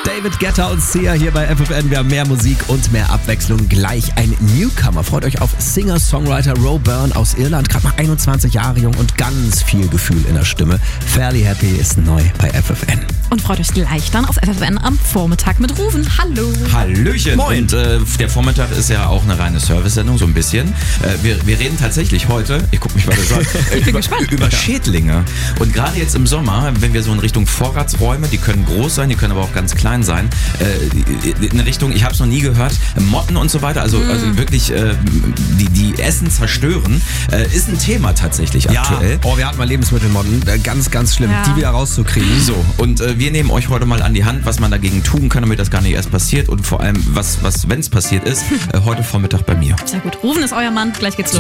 David Guetta und Sia hier bei FFN. Wir haben mehr Musik und mehr Abwechslung. Gleich ein Newcomer. Freut euch auf Singer-Songwriter Ro Byrne aus Irland. Gerade mal 21 Jahre jung und ganz viel Gefühl in der Stimme. Fairly Happy ist neu bei FFN. Und freut euch gleich dann auf FFN am Vormittag mit Rufen. Hallo. Hallöchen. Moin. Und der Vormittag ist ja auch eine reine Service-Sendung, so ein bisschen. Wir reden tatsächlich heute, ich gucke mich weiter so an, über Schädlinge. Und gerade jetzt im Sommer, wenn wir so in Richtung Vorratsräume, die können groß sein, die können aber auch ganz klein sein, in Richtung, ich habe es noch nie gehört, Motten und so weiter, also wirklich die Essen zerstören, ist ein Thema tatsächlich aktuell. Wir hatten mal Lebensmittelmotten. Ganz, ganz schlimm, die wieder rauszukriegen. So, und wir nehmen euch heute mal an die Hand, was man dagegen tun kann, damit das gar nicht erst passiert und vor allem, was wenn es passiert ist, heute Vormittag bei mir. Sehr gut. Rufen ist euer Mann. Gleich geht's los.